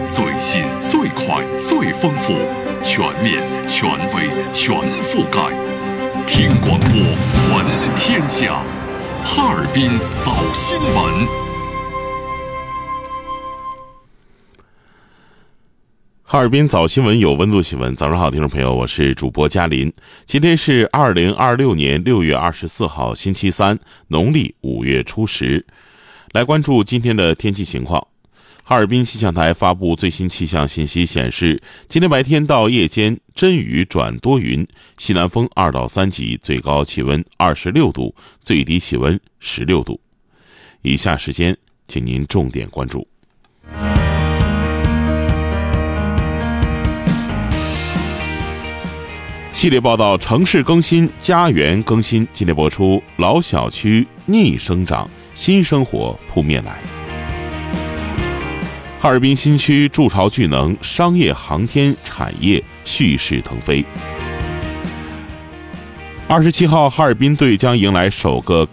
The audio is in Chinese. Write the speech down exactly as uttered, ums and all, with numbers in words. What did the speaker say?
最新、最快、最丰富，全面、权威、全覆盖。听广播，闻天下。哈尔滨早新闻。哈尔滨早新闻有温度新闻，早上好，听众朋友，我是主播嘉林。今天是二零二六年六月二十四号，星期三，农历五月初十。来关注今天的天气情况。哈尔滨气象台发布最新气象信息显示，今天白天到夜间阵雨转多云，西南风二到三级，最高气温二十六度，最低气温十六度。以下时间，请您重点关注。系列报道：城市更新，家园更新。今天播出：老小区逆生长，新生活扑面来。哈尔滨新区筑巢聚能，商业航天产业蓄势腾飞。二十七号，哈尔滨队将迎来首个